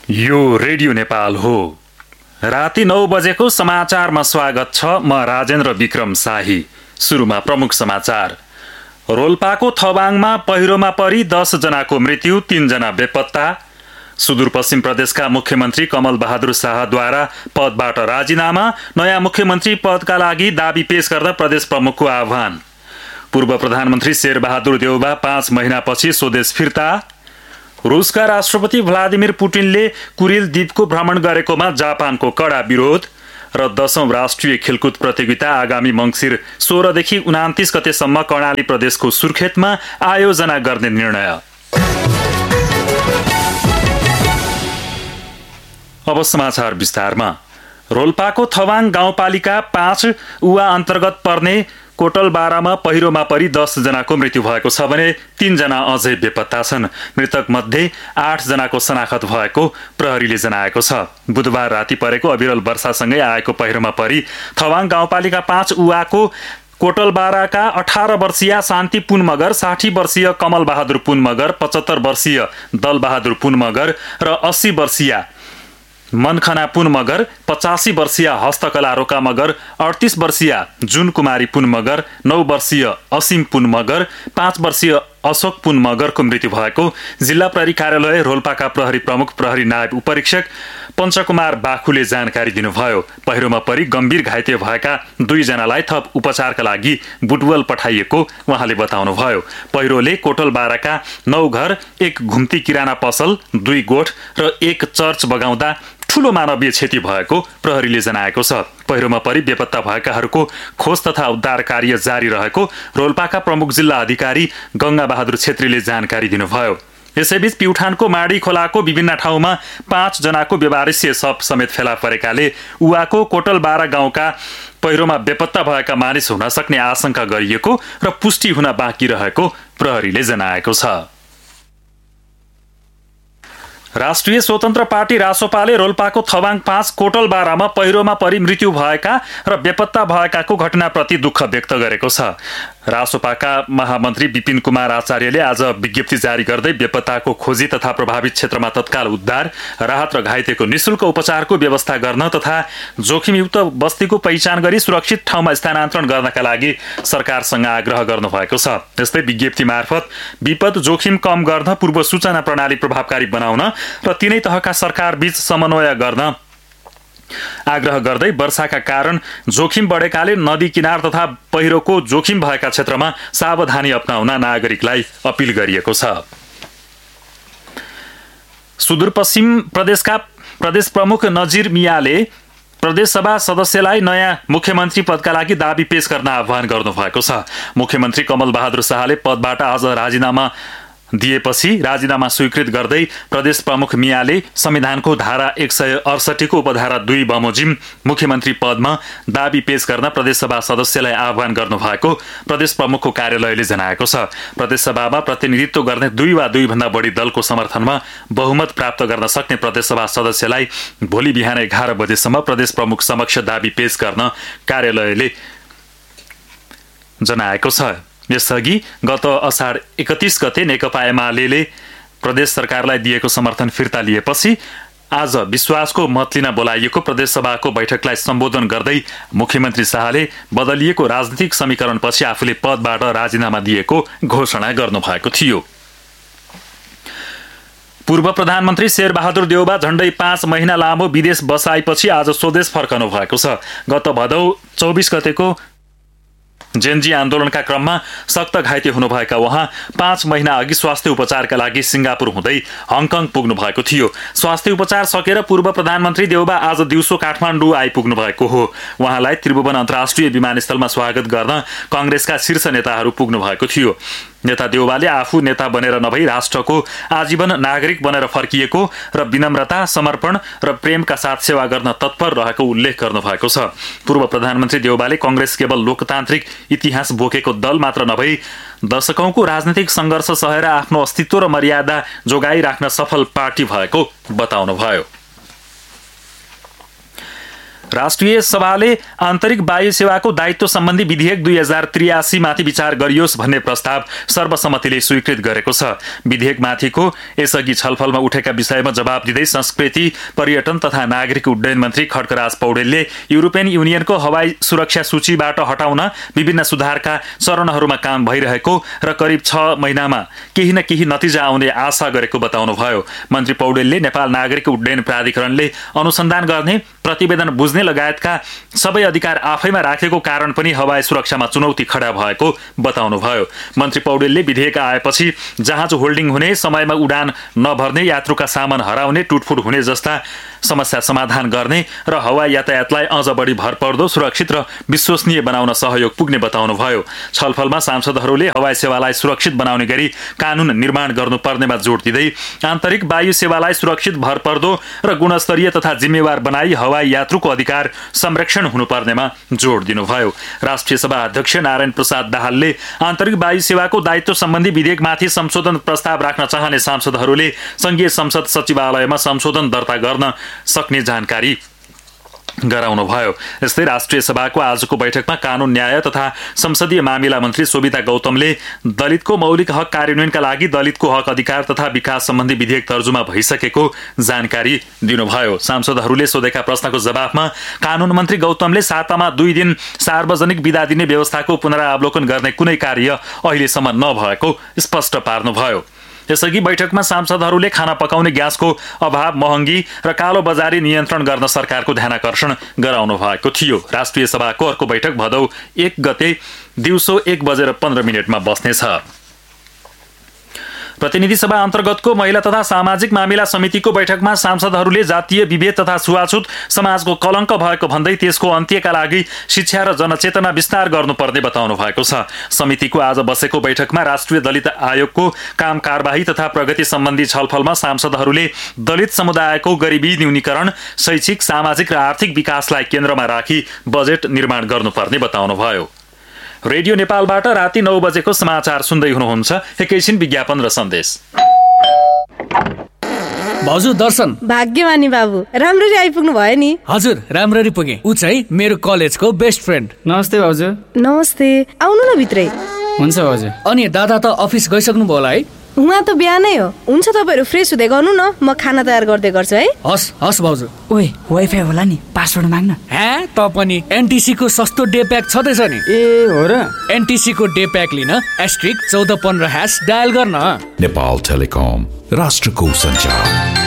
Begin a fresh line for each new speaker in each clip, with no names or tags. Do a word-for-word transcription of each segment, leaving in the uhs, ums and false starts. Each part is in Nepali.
यो रेडियो नेपाल हो। राति नौ बजेको समाचारमा स्वागत छ। म राजेन्द्र विक्रम शाही। सुरुमा प्रमुख समाचार। रोल्पाको थबाङमा पहिरोमा परी दस जनाको मृत्यु, तीन जना बेपत्ता। सुदूरपश्चिम प्रदेशका मुख्यमन्त्री कमल बहादुर शाहद्वारा पदबाट राजीनामा, नयाँ मुख्यमन्त्री पदका लागि दाबी पेश गर्दा प्रदेश प्रमुखको आह्वान। पूर्व प्रधानमन्त्री शेरबहादुर देउबा पाँच महिनापछि स्वदेश फिर्ता। रुसका राष्ट्रपति भ्लादिमिर पुटिनले कुरिल द्वीपको भ्रमण गरेकोमा जापानको कडा विरोध। र दशौं राष्ट्रिय खेलकुद प्रतियोगिता आगामी मङ्सिर सोह्रदेखि उनान्तीस गतेसम्म कर्णाली प्रदेशको सुर्खेतमा आयोजना गर्ने निर्णय। अब समाचार विस्तारमा। रोल्पाको थवाङ गाउँपालिका पाँच उवा अन्तर्गत पर्ने कोटलबारामा पहिरोमा परी दस जनाको मृत्यु भएको छ भने तीन जना अझै बेपत्ता छन्। मृतक मध्ये आठ जनाको शनाखत भएको प्रहरीले जनाएको छ। बुधबार राति परेको अविरल वर्षासँगै आएको पहिरोमा परी थवाङ गाउँपालिका पाँच उवाको कोटलबाराका अठार वर्षीय शान्ति पुन मगर, साठी वर्षीय कमल बहादुर पुन मगर, पचहत्तर वर्षीय दल बहादुर पुन मगर र अस्सी वर्षीय मनखना पुन मगर, पचासी वर्षीय हस्तकला रोका मगर, अडतिस वर्षीय जुन कुमारी पुन मगर, नौ वर्षीय असीम पुन मगर, पाँच वर्षीय अशोक पुन मगरको मृत्यु भएको जिल्ला प्रहरी कार्यालय रोल्पाका प्रहरी प्रमुख प्रहरी नायब उपरीक्षक पञ्चकुमार बाखुले जानकारी दिनुभयो। पहिरोमा परी गम्भीर घाइते भएका दुईजनालाई थप उपचारका लागि बुटवल पठाइएको उहाँले बताउनुभयो। पहिरोले कोटलबाराका नौ घर, एक घुम्ती किराना पसल, दुई गोठ र एक चर्च बगाउँदा ठूलो मानवीय क्षति भएको प्रहरीले जनाएको छ। पहिरोमा परी बेपत्ता भएकाहरूको खोज तथा उद्धार कार्य जारी रहेको रोल्पाका प्रमुख जिल्ला अधिकारी गंगा बहादुर छेत्रीले जानकारी दिनुभयो। यसैबीच प्युठानको माडी खोलाको विभिन्न ठाउँमा पाँच जनाको व्यवहारिसीय शव समेत फेला परेकाले उवाको कोटलबारा गाउँका पहिरोमा बेपत्ता भएका मानिस हुन सक्ने आशंका गरिएको र पुष्टि हुन बाँकी रहेको प्रहरीले जनाएको छ। राष्ट्रिय स्वतन्त्र पार्टी रासोपाले रोल्पाको थवाङ पाँच कोटलबारामा पहिरोमा परी मृत्यु भएका र बेपत्ता भएकाको घटनाप्रति दुःख व्यक्त गरेको छ। रासोपाका महामन्त्री विपिन कुमार आचार्यले आज विज्ञप्ति जारी गर्दै बेपत्ताको खोजी तथा प्रभावित क्षेत्रमा तत्काल उद्धार, राहत र घाइतेको निशुल्क उपचारको व्यवस्था गर्न तथा जोखिमयुक्त बस्तीको पहिचान गरी सुरक्षित ठाउँमा स्थानान्तरण गर्नका लागि सरकारसँग आग्रह गर्नुभएको छ। यस्तै विज्ञप्ति मार्फत विपद जोखिम कम गर्न, पूर्व सूचना प्रणाली प्रभावकारी बनाउन र तीनै तहका सरकारबीच समन्वय गर्न आग्रह गर्दै वर्षाका कारण जोखिम बढेकाले नदी किनार तथा पहिरोको जोखिम भएका क्षेत्रमा सावधानी अपनाउन नागरिकलाई अपील गरिएको छ। सुदूरपश्चिम प्रदेशका प्रदेश प्रमुख नजिर मियाले प्रदेशसभा सदस्यलाई नयाँ मुख्यमन्त्री पदका लागि दाबी पेश गर्न आह्वान गर्नुभएको छ। मुख्यमन्त्री कमल बहादुर शाहले पदबाट आज राजीनामा दिएपछि राजीनामा स्वीकृत गर्दै प्रदेश प्रमुख मियाले संविधानको धारा एक सय अडसठीको उपधारा दुई बमोजिम मुख्यमन्त्री पदमा दाबी पेश गर्न प्रदेशसभा सदस्यलाई आह्वान गर्नुभएको प्रदेश प्रमुखको कार्यालयले जनाएको छ। प्रदेशसभामा प्रतिनिधित्व गर्ने दुई वा दुईभन्दा बढी दलको समर्थनमा बहुमत प्राप्त गर्न सक्ने प्रदेशसभा सदस्यलाई भोलि बिहान एघार बजेसम्म प्रदेश प्रमुख समक्ष दाबी पेश गर्न कार्यालयले जनाएको छ। यसअघि गत असाढ एकतीस गते नेकपा एमाले प्रदेश सरकारलाई दिएको समर्थन फिर्ता लिएपछि आज विश्वासको मत लिन बोलाइएको प्रदेशसभाको बैठकलाई सम्बोधन गर्दै मुख्यमन्त्री शाहले बदलिएको राजनीतिक समीकरणपछि आफूले पदबाट राजीनामा दिएको घोषणा गर्नुभएको थियो। पूर्व प्रधानमन्त्री शेरबहादुर देउबा झण्डै पाँच महिना लामो विदेश बसाएपछि आज स्वदेश फर्कनु भएको छ। गत भदौ चौबिस गतेको जेनजी आन्दोलनका क्रममा सक्त घाइते हुनुभएका उहाँ पाँच महिना अघि स्वास्थ्य उपचारका लागि सिङ्गापुर हुँदै हङकङ पुग्नु भएको थियो। स्वास्थ्य उपचार सकेर पूर्व प्रधानमन्त्री देउबा आज दिउँसो काठमाडौँ आइपुग्नु भएको हो। उहाँलाई त्रिभुवन अन्तर्राष्ट्रिय विमानस्थलमा स्वागत गर्न काङ्ग्रेसका शीर्ष नेताहरू पुग्नु भएको थियो। नेता देउबाले आफू नेता बनेर नभई राष्ट्रको आजीवन नागरिक बनेर फर्किएको र विनम्रता, समर्पण र प्रेमका साथ सेवा गर्न तत्पर रहेको उल्लेख गर्नुभएको छ। पूर्व प्रधानमन्त्री देउबाले कांग्रेस केवल लोकतान्त्रिक इतिहास बोकेको दल मात्र नभई दशकौंको राजनीतिक सङ्घर्ष सहेर आफ्नो अस्तित्व र मर्यादा जोगाई राख्न सफल पार्टी भएको बताउनुभयो। राष्ट्रिय सभाले आन्तरिक वायु सेवाको दायित्व सम्बन्धी विधेयक दुई हजार त्रियासी माथि विचार गरियोस् भन्ने प्रस्ताव सर्वसम्मतिले स्वीकृत गरेको छ। विधेयकमाथिको यसअघि छलफलमा उठेका विषयमा जवाब दिँदै संस्कृति, पर्यटन तथा नागरिक उड्डयन मन्त्री खड्गराज पौडेलले युरोपियन युनियनको हवाई सुरक्षा सूचीबाट हटाउन विभिन्न सुधारका चरणहरूमा काम भइरहेको र करिब छ महिनामा केही न केही नतिजा आउने आशा गरेको बताउनुभयो। मन्त्री पौडेलले नेपाल नागरिक उड्डयन प्राधिकरणले अनुसन्धान गर्ने, प्रतिवेदन बुझ्ने लगायतका सबै अधिकार आफैमा राखेको कारण पनि हवाई सुरक्षामा चुनौती खडा भएको बताउनुभयो। मन्त्री पौडेलले विधेयक आएपछि जहाज होल्डिङ हुने, समयमा उडान नभर्ने, यात्रुका सामान हराउने, टुटफुट हुने जस्ता समस्या समाधान गर्ने र हवाई यातायातलाई अझ बढी भरपर्दो, सुरक्षित र विश्वसनीय बनाउन सहयोग पुग्ने बताउनुभयो। छलफलमा सांसदहरूले हवाई सेवालाई सुरक्षित बनाउने गरी कानून निर्माण गर्नुपर्नेमा जोड दिँदै आन्तरिक वायु सेवालाई सुरक्षित, भरपर्दो र गुणस्तरीय तथा जिम्मेवार बनाई हवाई यात्रुको अधिकार संरक्षण हुनुपर्नेमा जोड दिनुभयो। राष्ट्रिय सभा अध्यक्ष नारायण प्रसाद दाहालले आन्तरिक वायु सेवाको दायित्व सम्बन्धी विधेयकमाथि संशोधन प्रस्ताव राख्न चाहने सांसदहरूले संघीय संसद सचिवालयमा संशोधन दर्ता गर्न सक्ने जानकारी गराउनुभयो। यस्तै राष्ट्रिय सभाको आजको बैठकमा कानून, न्याय तथा संसदीय मामिला मन्त्री शोभिता गौतमले दलितको मौलिक हक कार्यान्वयनका लागि दलितको हक अधिकार तथा विकास सम्बन्धी विधेयक तर्जुमा भइसकेको जानकारी दिनुभयो। सांसदहरूले सोधेका प्रश्नको जवाफमा कानून मन्त्री गौतमले सातामा दुई दिन सार्वजनिक बिदा दिने व्यवस्थाको पुनरावलोकन गर्ने कुनै कार्य अहिलेसम्म नभएको स्पष्ट पार्नुभयो। यसअघि बैठकमा सांसदहरूले खाना पकाउने ग्यासको अभाव, महँगी र कालो बजारी नियन्त्रण गर्न सरकारको ध्यानाकर्षण गराउनु भएको थियो। राष्ट्रिय सभाको अर्को बैठक भदौ एक गते दिउँसो एक बजेर पन्ध्र मिनटमा बस्नेछ। प्रतिनिधि सभा अन्तर्गतको महिला तथा सामाजिक मामिला समितिको बैठकमा सांसदहरूले जातीय विभेद तथा छुवाछुत समाजको कलङ्क भएको भन्दै त्यसको अन्त्यका लागि शिक्षा र जनचेतना विस्तार गर्नुपर्ने बताउनु भएको छ। समितिको आज बसेको बैठकमा राष्ट्रिय दलित आयोगको काम कारबाही तथा प्रगति सम्बन्धी छलफलमा सांसदहरूले दलित समुदायको गरिबी न्यूनीकरण, शैक्षिक, सामाजिक र आर्थिक विकासलाई केन्द्रमा राखी बजेट निर्माण गर्नुपर्ने बताउनुभयो। रेडियो नेपालबाट राति नौ बजेको समाचार सुन्दै हुनुहुन्छ। एकैछिन विज्ञापन र सन्देश।
भाउजू दर्शन।
भाग्यमानी बाबु, राम्ररी आइपुग्नु भयो नि।
हजुर, राम्ररी पुगे। ऊ चाहिँ मेरो कलेजको बेस्ट फ्रेन्ड।
नमस्ते भाउजू।
नमस्ते, आउनु न भित्रै।
हुन्छ भाउजू। अनि दादा त अफिस गइसक्नु भयो होला है?
उहाँ त बिहानै हो। हुन्छ, तपाईँहरू फ्रेस हुँदै गर्नु न, म खाना तयार गर्दै गर्छु है।
हस् हस् भाउजू।
ओए, वाइफाई होला नि, पासवर्ड माग्न।
हे, त पनि एनटिसी को सस्तो डे प्याक छँदैछ नि।
ए हो र?
एनटिसी को डे प्याक लिन एस्ट्रिक चौध पन्ध्र ह्यास डायल गर्न।
नेपाल टेलिकम, राष्ट्रको सञ्चार।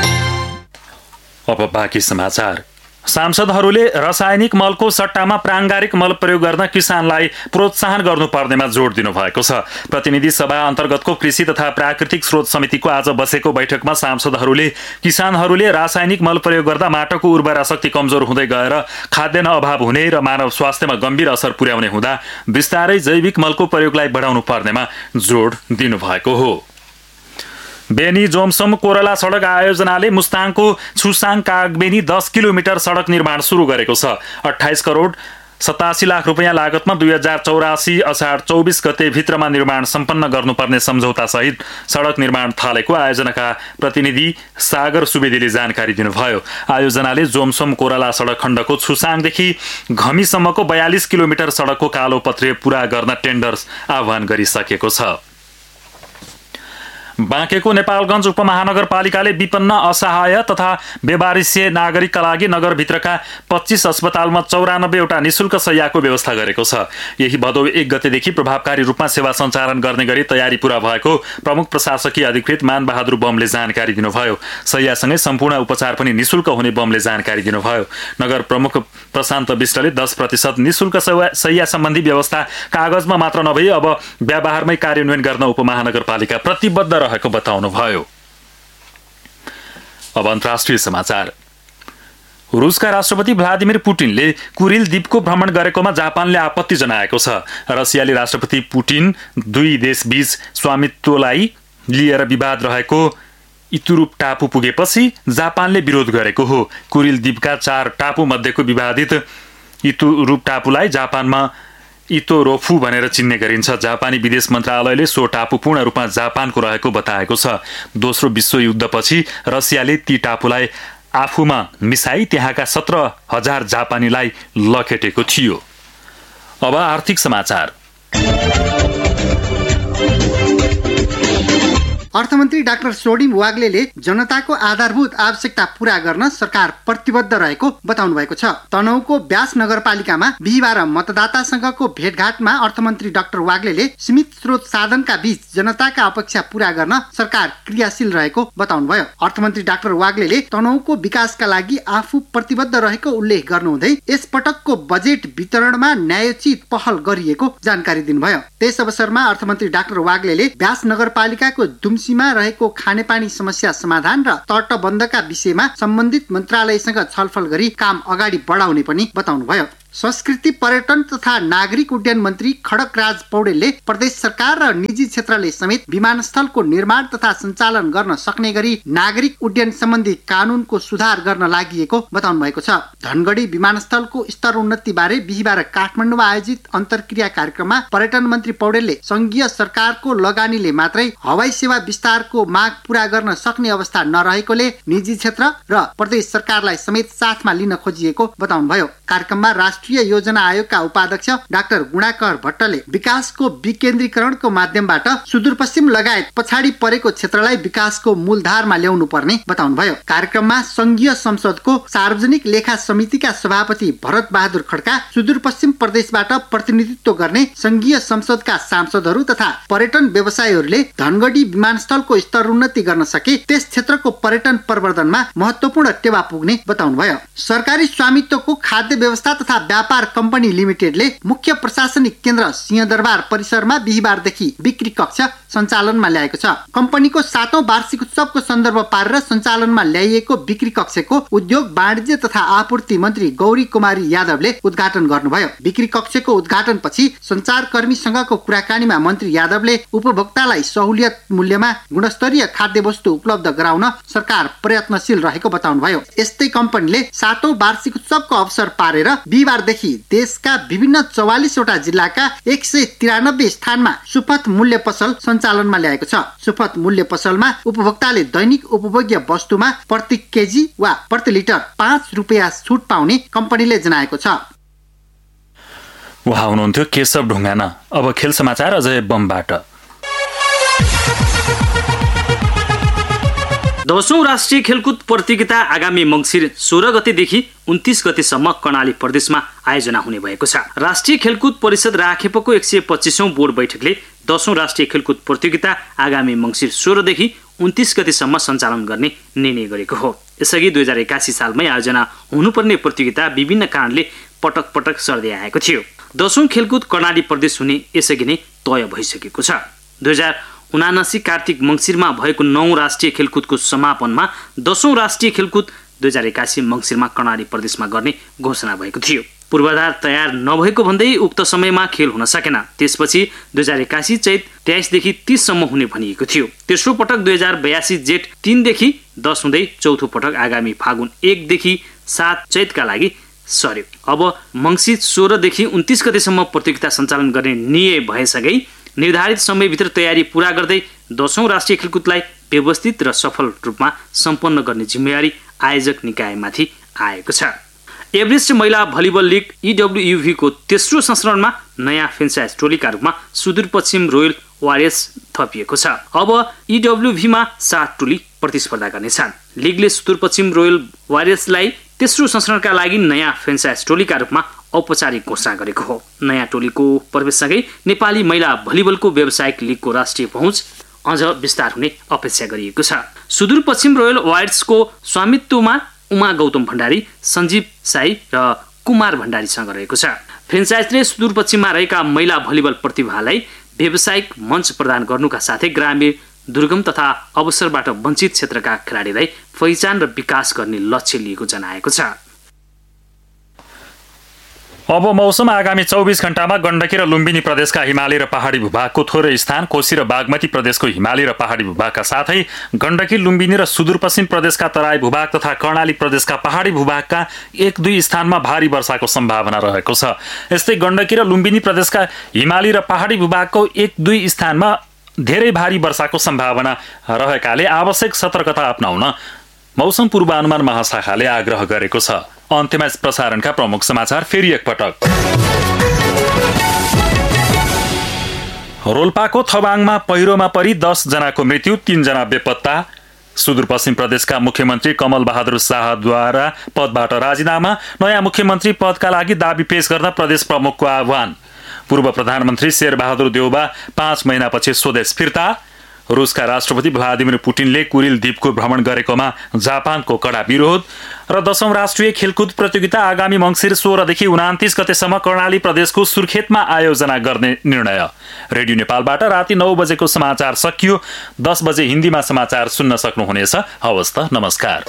अब बाँकी समाचार। सांसदहरूले रासायनिक मलको सट्टामा प्राङ्गारिक मल प्रयोग गर्न किसानलाई प्रोत्साहन गर्नुपर्नेमा जोड दिनुभएको छ। प्रतिनिधि सभा अन्तर्गतको कृषि तथा प्राकृतिक स्रोत समितिको आज बसेको बैठकमा सांसदहरूले किसानहरूले रासायनिक मल प्रयोग गर्दा माटोको उर्वरा शक्ति कमजोर हुँदै गएर खाद्यान्न अभाव हुने र मानव स्वास्थ्यमा गम्भीर असर पुर्याउने हुँदा बिस्तारै जैविक मलको प्रयोगलाई बढाउनु पर्नेमा जोड दिनुभएको हो। बेनी जोमसोम कोरला सडक आयोजनाले मुस्ताङको छुसाङ कागबेनी दस किलोमिटर सडक निर्माण सुरु गरेको छ। अठाइस करोड सतासी लाख रुपियाँ लागतमा दुई हजार चौरासी असार चौबिस गते भित्रमा निर्माण सम्पन्न गर्नुपर्ने सम्झौता सहित सडक निर्माण थालेको आयोजनाका प्रतिनिधि सागर सुवेदीले जानकारी दिनुभयो। आयोजनाले जोमसोम कोरला सडक खण्डको छुसाङदेखि घमीसम्मको बयालिस किलोमिटर सडकको कालोपत्रे पूरा गर्न टेन्डर आह्वान गरिसकेको छ। बाँकेको नेपालगञ्ज उपमहानगरपालिकाले विपन्न, असहाय तथा बेवारिसे नागरिकका लागि नगरभित्रका पच्चीस अस्पतालमा चौरानब्बेवटा निशुल्क शय्याको व्यवस्था गरेको छ। यही भदौ एक गतेदेखि प्रभावकारी रूपमा सेवा सञ्चालन गर्ने गरी तयारी पूरा भएको प्रमुख प्रशासकीय अधिकृत मानबहादुर बमले जानकारी दिनुभयो। शय्यासँगै सम्पूर्ण उपचार पनि निशुल्क हुने बमले जानकारी दिनुभयो। नगर प्रमुख प्रशान्त विष्टले दस प्रतिशत निशुल्क शय्या सम्बन्धी व्यवस्था कागजमा मात्र नभई अब व्यवहारमै कार्यान्वयन गर्न उपमहानगरपालिका प्रतिबद्ध रहेको बताउनुभयो। अब अन्तर्राष्ट्रिय समाचार। रुसका राष्ट्रपति भ्लादिमिर पुटिनले कुरिल द्वीपको भ्रमण गरेकोमा जापानले आपत्ति जनाएको छ। रसियाली राष्ट्रपति पुटिन दुई देशबीच स्वामित्वलाई लिएर विवाद रहेको इतुरुप टापु पुगेपछि जापानले विरोध गरेको हो। कुरिल द्वीपका चार टापु मध्येको विवादित इतुरुप टापुलाई जापानमा इतोरोफु भनेर चिन्ने गरिन्छ। जापानी विदेश मन्त्रालयले सो टापु पूर्ण रूपमा जापानको रहेको बताएको छ। दोस्रो विश्वयुद्धपछि रसियाले ती टापुलाई आफूमा मिसाई त्यहाँका सत्र हजार जापानीलाई लखेटेको थियो। अब आर्थिक समाचार।
अर्थमन्त्री डाक्टर सोडिम वाग्लेले जनताको आधारभूत आवश्यकता पूरा गर्न सरकार प्रतिबद्ध रहेको बताउनु भएको छ। तनहुँको व्यास नगरपालिकामा बिहिबार मतदातासँगको भेटघाटमा अर्थमन्त्री डाक्टर वाग्लेले सीमित स्रोत साधनका बीच जनताका अपेक्षा पूरा गर्न सरकार क्रियाशील रहेको बताउनुभयो। अर्थमन्त्री डाक्टर वाग्लेले तनहुँको विकासका लागि आफू प्रतिबद्ध रहेको उल्लेख गर्नुहुँदै यस पटकको बजेट वितरणमा न्यायोचित पहल गरिएको जानकारी दिनुभयो। त्यस अवसरमा अर्थमन्त्री डाक्टर वाग्लेले व्यास नगरपालिकाको दुम्सीमा रहेको खानेपानी समस्या समाधान र तटबन्धका विषयमा सम्बन्धित मन्त्रालयसँग छलफल गरी काम अगाडि बढाउने पनि बताउनुभयो। संस्कृति पर्यटन तथा नागरिक उड्डयन मन्त्री खड्गराज पौडेलले प्रदेश सरकार र निजी क्षेत्रले समेत विमानस्थलको निर्माण तथा सञ्चालन गर्न सक्ने गरी नागरिक उड्डयन सम्बन्धी कानूनको सुधार गर्न लागि बताउनु भएको छ। धनगढी विमानस्थलको स्तर उन्नति बारे बिहिबार काठमाडौँमा आयोजित अन्तर्क्रिया कार्यक्रममा पर्यटन मन्त्री पौडेलले संघीय सरकारको लगानीले मात्रै हवाई सेवा विस्तारको माग पूरा गर्न सक्ने अवस्था नरहेकोले निजी क्षेत्र र प्रदेश सरकारलाई समेत साथमा लिन खोजिएको बताउनुभयो। कार्यक्रममा राष्ट्रिय योजना आयोगका उपाध्यक्ष डाक्टर गुणाकर भट्टले विकासको विकेन्द्रीकरणको माध्यमबाट सुदूरपश्चिम लगायत पछाडि परेको क्षेत्रलाई विकासको मूलधारमा ल्याउनु पर्ने बताउनुभयो। कार्यक्रममा संघीय संसदको सार्वजनिक लेखा समितिका सभापति भरत बहादुर खड्का, सुदूरपश्चिम प्रदेशबाट प्रतिनिधित्व गर्ने संघीय संसदका सांसदहरू तथा पर्यटन व्यवसायीहरूले धनगढी विमानस्थलको स्तर उन्नति गर्न सके त्यस क्षेत्रको पर्यटन प्रवर्धनमा महत्वपूर्ण टेवा पुग्ने बताउनुभयो। सरकारी स्वामित्वको खाद्य व्यवस्था तथा व्यापार कम्पनी लिमिटेडले मुख्य प्रशासनिक केन्द्र सिंहदरबार परिसरमा बिहिबारदेखि बिक्री कक्ष सञ्चालनमा ल्याएको छ। कम्पनीको सातौं वार्षिक उत्सवको सन्दर्भ पारेर सञ्चालनमा ल्याइएको बिक्री कक्षको उद्योग वाणिज्य तथा आपूर्ति मन्त्री गौरी कुमारी यादवले उद्घाटन गर्नुभयो। बिक्री कक्षको उद्घाटनपछि सञ्चारकर्मीसँगको कुराकानीमा मन्त्री यादवले उपभोक्तालाई सहुलियत मूल्यमा गुणस्तरीय खाद्य वस्तु उपलब्ध गराउन सरकार प्रयत्नशील रहेको बताउनुभयो। यस्तै कम्पनीले सातौं वार्षिक उत्सवको अवसर पारेर बिहिबारदेखि देशका विभिन्न चौवालिसवटा जिल्लाका एक सय तिरानब्बे स्थानमा सुपथ मूल्य पसल सञ्चालनमा ल्याएको छ। सुपथ मूल्य पसलमा उपभोक्ताले दैनिक उपभोग्य वस्तुमा प्रति केजी वा प्रति लिटर पाँच रुपियाँ छुट पाउने कम्पनीले जनाएको छ।
उहाँ हुनुहुन्थ्यो केशव ढुङ्गाना। अब खेल समाचार अजय बमबाट।
दशौं राष्ट्रिय खेलकुद प्रतियोगिता आगामी मङ्सिर सोह्र गतेदेखि उन्तीस गतेसम्म कर्णाली प्रदेशमा आयोजना हुने भएको छ। राष्ट्रिय खेलकुद परिषद राखेपको एक सय पच्चिसौं बोर्ड बैठकले दशौं राष्ट्रिय खेलकुद प्रतियोगिता आगामी मङ्सिर सोह्रदेखि उन्तीस गतेसम्म सञ्चालन गर्ने निर्णय गरेको हो। यसअघि दुई हजार एकासी सालमै आयोजना हुनुपर्ने प्रतियोगिता विभिन्न कारणले पटक पटक सर्दै आएको थियो। दशौं खेलकुद कर्णाली प्रदेश हुने यसअघि नै तय भइसकेको छ। दुई हजार उनासी कार्तिक मङ्सिरमा भएको नौ राष्ट्रिय खेलकुदको समापनमा दशौं राष्ट्रिय खेलकुद दुई हजार एकासी मङ्सिरमा कर्णाली प्रदेशमा गर्ने घोषणा भएको थियो। पूर्वाधार तयार नभएको भन्दै उक्त समयमा खेल हुन सकेन। त्यसपछि दुई हजार एकासी चैत तेइसदेखि तीससम्म हुने भनिएको थियो। तेस्रो पटक दुई हजार बयासी जेठ तीनदेखि दस हुँदै चौथो पटक आगामी फागुन एकदेखि सात चैतका लागि सर्यो। अब मङ्सिर सोह्रदेखि उन्तीस गतेसम्म प्रतियोगिता सञ्चालन गर्ने निर्णय भएसँगै निर्धारित समयभित्र तयारी पूरा गर्दै दशौं राष्ट्रिय खेलकुदलाई व्यवस्थित र सफल रूपमा सम्पन्न गर्ने जिम्मेवारी आयोजक निकायमाथि आएको छ। एभरेस्ट महिला भलिबल लिग इडब्ल्युयुभी को तेस्रो संस्करणमा नयाँ फ्रेन्चाइज टोलीका रूपमा सुदूरपश्चिम रोयल वारियर्स थपिएको छ। अब इडब्ल्युभीमा सात टोली प्रतिस्पर्धा गर्नेछन्। लिगले सुदूरपश्चिम रोयल वारियर्सलाई तेस्रो संस्करणका लागि नयाँ फ्रेन्चाइज टोलीका रूपमा औपचारिक घोषणा गरेको हो। नयाँ टोलीको प्रवेशसँगै नेपाली महिला भलिबलको व्यावसायिक लिगको राष्ट्रिय पहुँच अझ विस्तार हुने अपेक्षा गरिएको छ। सुदूरपश्चिम रोयल वारियर्सको स्वामित्वमा उमा गौतम भण्डारी, सञ्जीव साई र कुमार भण्डारीसँग रहेको छ। फ्रेन्चाइजले सुदूरपश्चिममा रहेका महिला भलिबल प्रतिभालाई व्यावसायिक मञ्च प्रदान गर्नुका साथै ग्रामीण दुर्गम तथा अवसरबाट वञ्चित क्षेत्रका खेलाडीलाई पहिचान र विकास गर्ने लक्ष्य लिएको जनाएको छ।
अब मौसम। आगामी चौबिस घण्टामा गण्डकी र लुम्बिनी प्रदेशका हिमाली र पहाडी भूभागको थोरै स्थान, कोशी र बागमती प्रदेशको हिमाली र पहाडी भूभागका साथै गण्डकी, लुम्बिनी र सुदूरपश्चिम प्रदेशका तराई भूभाग तथा कर्णाली प्रदेशका पहाडी भूभागका एक दुई स्थानमा भारी वर्षाको सम्भावना रहेको छ। यस्तै गण्डकी र लुम्बिनी प्रदेशका हिमाली र पहाडी भूभागको एक दुई स्थानमा धेरै भारी वर्षाको सम्भावना रहेकाले आवश्यक सतर्कता अपनाउन मौसम पूर्वानुमान महाशाखाले आग्रह गरेको छ। अन्त्यमा प्रसारणका प्रमुख समाचार फेरि एकपटक। रोल्पाको थबाङमा पहिरोमा परि दस जनाको मृत्यु, तीन जना बेपत्ता। सुदूरपश्चिम प्रदेशका मुख्यमन्त्री कमल बहादुर शाहद्वारा पदबाट राजीनामा, नयाँ मुख्यमन्त्री पदका लागि दाबी पेश गर्न प्रदेश प्रमुखको आह्वान। पूर्व प्रधानमन्त्री शेरबहादुर देउबा पाँच महिनापछि स्वदेश फिर्ता। रुसका राष्ट्रपति भ्लादिमिर पुटिनले कुरिल द्वीपको भ्रमण गरेकोमा जापानको कडा विरोध। र दशौं राष्ट्रिय खेलकुद प्रतियोगिता आगामी मङ्सिर सोह्रदेखि उनातिस गतेसम्म कर्णाली प्रदेशको सुर्खेतमा आयोजना गर्ने निर्णय। रेडियो नेपालबाट राति नौ बजेको समाचार सकियो। दस बजे हिन्दीमा समाचार सुन्न सक्नुहुनेछ। हवस् त, नमस्कार।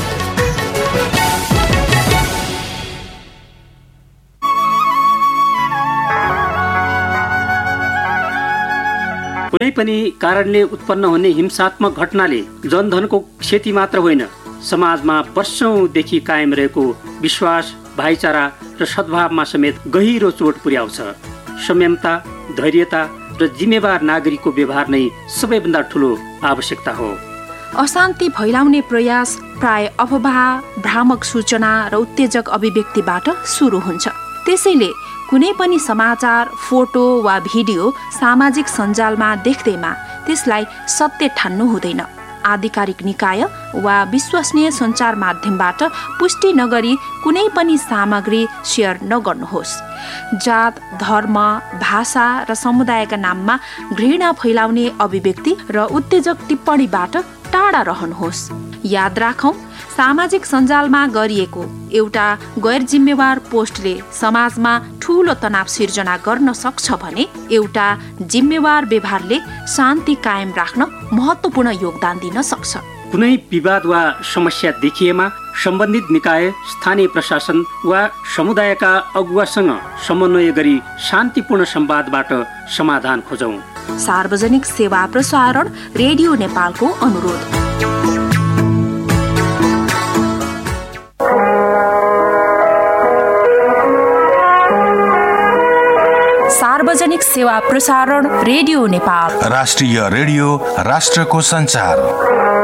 कुनै पनि कारणले उत्पन्न हुने हिंसात्मक घटनाले जनधनको क्षति मात्र होइन, समाजमा वर्षौंदेखि कायम रहेको विश्वास, भाइचारा र सद्भावमा समेत गहिरो चोट पुर्याउँछ। संयमता, धैर्यता र जिम्मेवार नागरिकको व्यवहार नै सबैभन्दा ठूलो आवश्यकता हो।
अशान्ति फैलाउने प्रयास प्राय अफवाह, भ्रामक सूचना र उत्तेजक अभिव्यक्तिबाट सुरु हुन्छ। त्यसैले कुनै पनि समाचार, फोटो वा भिडियो सामाजिक सञ्जालमा देख्दैमा त्यसलाई सत्य ठान्नु हुँदैन। आधिकारिक निकाय वा विश्वसनीय सञ्चार माध्यमबाट पुष्टि नगरी कुनै पनि सामग्री सेयर नगर्नुहोस्। जात, धर्म, भाषा र समुदायका नाममा घृणा फैलाउने अभिव्यक्ति र उत्तेजक टिप्पणीबाट टाढा रहनुहोस्। याद राखौं, सामाजिक सञ्जालमा गरिएको एउटा गैर जिम्मेवार पोस्टले समाजमा ठूलो तनाव सिर्जना गर्न सक्छ भने एउटा जिम्मेवार व्यवहारले शान्ति कायम राख्न महत्त्वपूर्ण योगदान दिन सक्छ।
कुनै विवाद वा समस्या देखिएमा सम्बन्धित निकाय, स्थानीय प्रशासन वा समुदायका अगुवासँग समन्वय गरी शान्तिपूर्ण संवादबाट समाधान खोजौं।
सार्वजनिक सेवा प्रसारण, रेडियो नेपालको अनुरोध। सार्वजनिक सेवा प्रसारण, रेडियो नेपाल।
राष्ट्रिय रेडियो, राष्ट्रको सञ्चार।